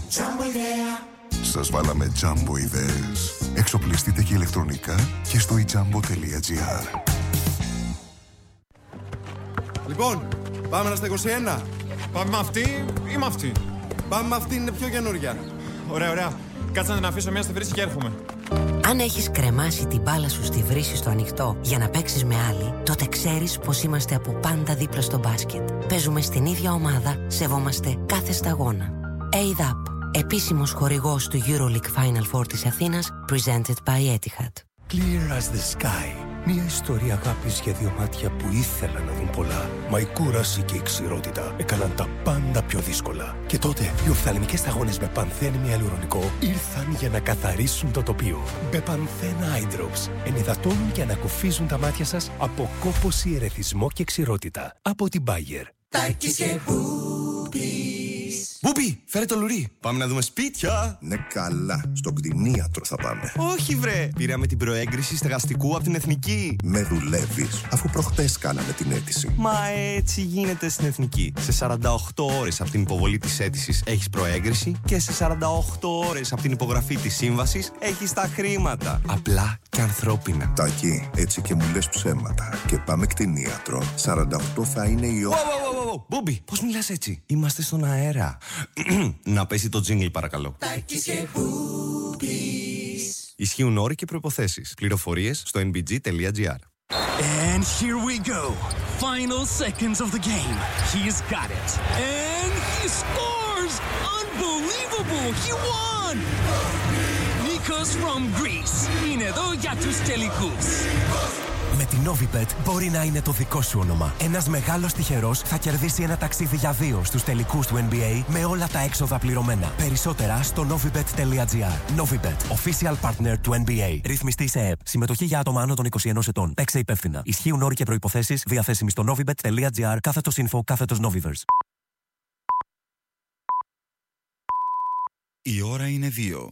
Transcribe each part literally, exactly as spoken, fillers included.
Jumbo ιδέα. Σας βάλαμε Jumbo ιδέες. Εξοπλιστείτε και ηλεκτρονικά και στο e jumbo τελεία gr. Λοιπόν, πάμε στα είκοσι ένα. Πάμε με αυτή ή με αυτή? Πάμε με αυτή, είναι πιο καινούρια. Ωραία, ωραία. Κάτσε να την αφήσω μια στη βρύση και έρχομαι. Αν έχεις κρεμάσει την μπάλα σου στη βρύση στο ανοιχτό για να παίξεις με άλλη, τότε ξέρεις πως είμαστε από πάντα δίπλα στο μπάσκετ. Παίζουμε στην ίδια ομάδα, σεβόμαστε κάθε σταγόνα. έι ντ έι πι, επίσημος χορηγός του EuroLeague Final Four της Αθήνας, presented by Etihad. Clear as the sky. Μια ιστορία αγάπης για δύο μάτια που ήθελαν να δουν πολλά. Μα η κούραση και η ξηρότητα έκαναν τα πάντα πιο δύσκολα. Και τότε οι οφθαλμικές σταγόνες με πανθένη αλουρονικό ήρθαν για να καθαρίσουν το τοπίο. Μπεπανθένα Eye Drops ενυδατώνουν και ανακουφίζουν τα μάτια σας από κόπωση, ερεθισμό και ξηρότητα. Από την Bayer. Τάκης και Μπούπης. Μπούπι, φέρε το λουρί. Πάμε να δούμε σπίτια. Ναι, καλά. Στον κτηνίατρο θα πάμε. Όχι, βρε. Πήραμε την προέγκριση στεγαστικού από την Εθνική. Με δουλεύεις, αφού προχτές κάναμε την αίτηση. Μα έτσι γίνεται στην Εθνική. Σε σαράντα οκτώ ώρες από την υποβολή της αίτησης έχεις προέγκριση και σε σαράντα οκτώ ώρες από την υπογραφή της σύμβασης έχεις τα χρήματα. Απλά και ανθρώπινα. Τάκη, έτσι και μου λες ψέματα. Και πάμε κτηνίατρο. σαράντα οκτώ θα είναι η ώρα. Μπούμπι, πώς μιλάς έτσι? Είμαστε στον αέρα. Να πέσει το τζίνγκλ, παρακαλώ. Τάκης και Μπούπης. Ισχύουν όροι και προϋποθέσεις. Πληροφορίες στο εν μπι τζι τελεία τζι άρ. And here we go. Final seconds of the game. He's got it. And he scores! Unbelievable! He won! Nikos from Greece. Είναι εδώ για τους τελικούς. Με την Novibet μπορεί να είναι το δικό σου όνομα. Ένας μεγάλος τυχερός θα κερδίσει ένα ταξίδι για δύο στους τελικούς του N B A με όλα τα έξοδα πληρωμένα. Περισσότερα στο novibet τελεία gr. Novibet, official partner του N B A. Ρυθμιστή σε ΕΕΠ. Συμμετοχή για άτομα άνω των είκοσι ενός ετών. Παίξε υπεύθυνα. Ισχύουν όροι και προϋποθέσεις διαθέσιμοι στο novibet τελεία gr κάθετος info κάθετος noviverse. Η ώρα είναι δύο.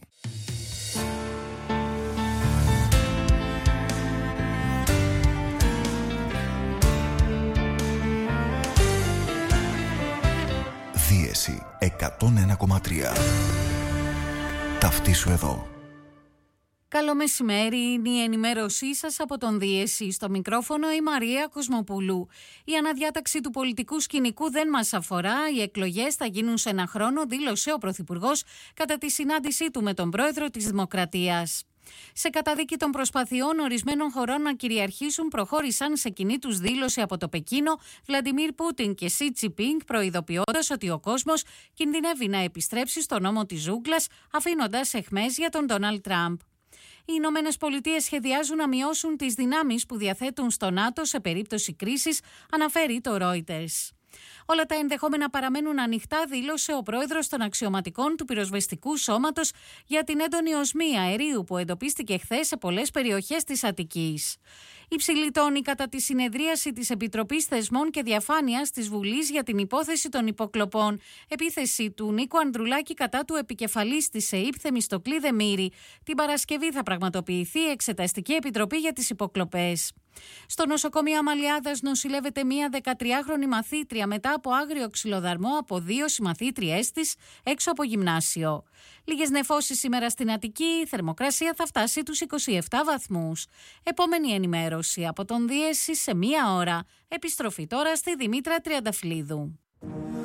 Δίεση εκατόν ένα κόμμα τρία. Ταυτίσου εδώ. Καλό μεσημέρι, είναι η ενημέρωσή σας από τον Δίεση. Στο μικρόφωνο η Μαρία Κοσμοπουλού. Η αναδιάταξη του πολιτικού σκηνικού δεν μας αφορά. Οι εκλογές θα γίνουν σε ένα χρόνο, δήλωσε ο Πρωθυπουργός κατά τη συνάντησή του με τον Πρόεδρο της Δημοκρατίας. Σε καταδίκη των προσπαθειών ορισμένων χωρών να κυριαρχήσουν, προχώρησαν σε κοινή τους δήλωση από το Πεκίνο Βλαντιμίρ Πούτιν και Σι Τζινπίνγκ, προειδοποιώντας ότι ο κόσμος κινδυνεύει να επιστρέψει στο νόμο της ζούγκλας, αφήνοντας αιχμές για τον Ντόναλντ Τραμπ. Οι Ηνωμένες Πολιτείες σχεδιάζουν να μειώσουν τις δυνάμεις που διαθέτουν στο ΝΑΤΟ σε περίπτωση κρίσης, αναφέρει το Reuters. Όλα τα ενδεχόμενα παραμένουν ανοιχτά, δήλωσε ο πρόεδρος των αξιωματικών του πυροσβεστικού σώματος για την έντονη οσμή αερίου που εντοπίστηκε χθες σε πολλές περιοχές της Αττικής. Υψηλή τόνη κατά τη συνεδρίαση της Επιτροπής Θεσμών και Διαφάνειας της Βουλής για την υπόθεση των υποκλοπών. Επίθεση του Νίκου Ανδρουλάκη κατά του επικεφαλής της ΕΥΠ Θεμιστοκλή Δεμήρη. Την Παρασκευή θα πραγματοποιηθεί η Εξεταστική Επιτροπή για τις υποκλοπές. Στο νοσοκομείο Αμαλιάδας νοσηλεύεται μία δεκατριάχρονη μαθήτρια μετά από άγριο ξυλοδαρμό από δύο συμμαθήτριές της έξω από γυμνάσιο. Λίγες νεφώσεις σήμερα στην Αττική, η θερμοκρασία θα φτάσει τους είκοσι επτά βαθμούς. Επόμενη ενημέρωση από τον Δίεση σε μία ώρα. Επιστροφή τώρα στη Δημήτρα Τριανταφυλλίδου.